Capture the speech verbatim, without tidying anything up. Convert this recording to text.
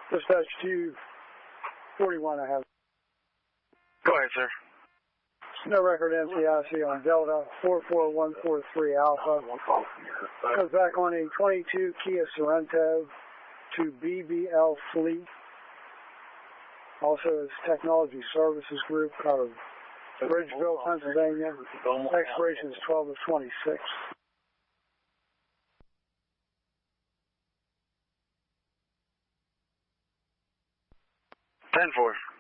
Dispatch two forty-one, I have. Go ahead, sir. No record N C I C on Delta four four one four three Alpha. Goes back on a twenty-two Kia Sorento to B B L Fleet. Also is Technology Services Group out of Bridgeville, Pennsylvania. Expiration is twelve of twenty-six. ten four.